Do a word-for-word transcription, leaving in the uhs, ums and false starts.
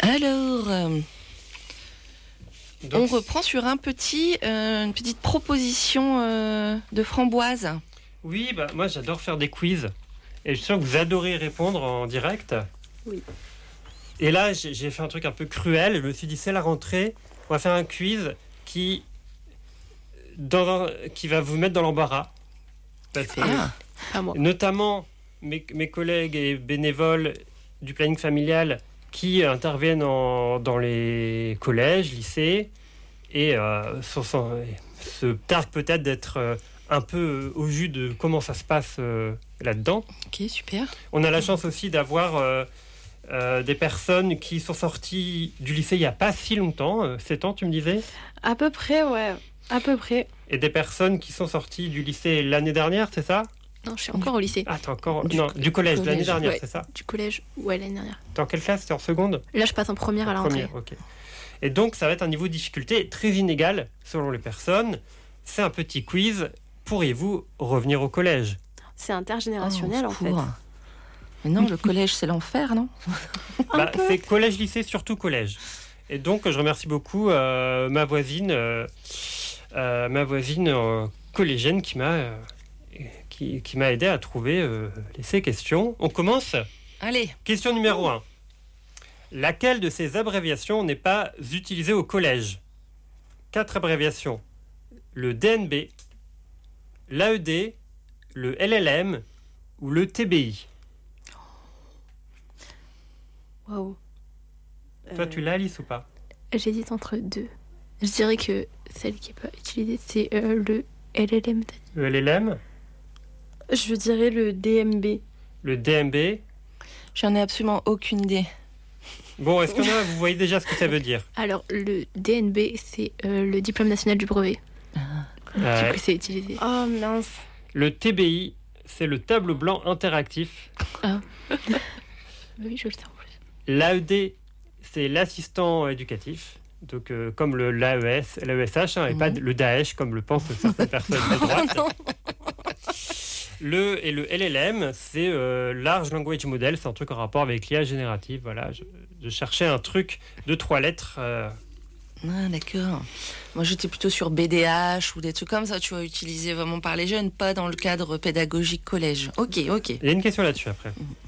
Alors, euh, Donc, on reprend sur un petit, euh, une petite proposition euh, de Framboise. Oui, bah, moi j'adore faire des quiz. Et je suis sûr que vous adorez répondre en direct. Oui. Et là, j'ai, j'ai fait un truc un peu cruel. Je me suis dit, c'est la rentrée. On va faire un quiz qui, dans, qui va vous mettre dans l'embarras. Parce que, Ah, Pas moi. notamment, mes, mes collègues et bénévoles du planning familial qui interviennent en- dans les collèges, lycées, et euh, sont- sont- se targuent peut-être d'être euh, un peu au jus de comment ça se passe euh, là-dedans. ok, super. On a la chance aussi d'avoir euh, euh, des personnes qui sont sorties du lycée il n'y a pas si longtemps, euh, sept ans tu me disais, À peu près, ouais. À peu près. et des personnes qui sont sorties du lycée l'année dernière, c'est ça? Non, je suis encore au lycée. Ah, t'es encore... Du non, co- du collège, l'année collège, dernière, ouais. c'est ça? Du collège, ouais, l'année dernière. T'es en quelle classe? T'es en seconde? Là, je passe en première à la rentrée. Première, ok. Et donc, ça va être un niveau de difficulté très inégal selon les personnes. C'est un petit quiz. Pourriez-vous revenir au collège? C'est intergénérationnel, Oh, au en fait. secours. Mais non, le collège, c'est l'enfer, non? Un Bah, peu. c'est collège-lycée, surtout collège. Et donc, je remercie beaucoup euh, ma voisine, euh, euh, ma voisine euh, collégienne qui m'a, euh, qui, qui m'a aidé à trouver euh, ces questions. On commence. Allez, Question numéro un. Laquelle de ces abréviations n'est pas utilisée au collège? Quatre abréviations. Le D N B, l'A E D, le L L M ou le T B I. Waouh. Toi, Euh, tu l'as, Alice, ou pas? J'hésite entre deux. Je dirais que celle qui n'est pas utilisée, c'est euh, le L L M. Le L L M, Je dirais le D M B. le D M B. j'en ai absolument aucune idée. Bon, est-ce que là, vous voyez déjà ce que ça veut dire? Alors, le D N B, c'est euh, le diplôme national du brevet. Euh, Du coup, c'est utilisé. Oh mince. Le T B I, c'est le tableau blanc interactif. Oui, je le sais en plus. L'A E D, c'est l'assistant éducatif. Donc, euh, comme le l'A E S, l'A E S H, hein, et Mhm. pas le Daesh, comme le pensent certaines personnes à droite. Le, et le L L M, c'est euh, Large Language Model, c'est un truc en rapport avec l'I A générative. Voilà, je, je cherchais un truc de trois lettres. euh, Ah, d'accord. Moi, j'étais plutôt sur B D H ou des trucs comme ça, tu vois, utilisés vraiment par les jeunes, pas dans le cadre pédagogique collège. Ok, ok. Il y a une question là-dessus après. Mhm.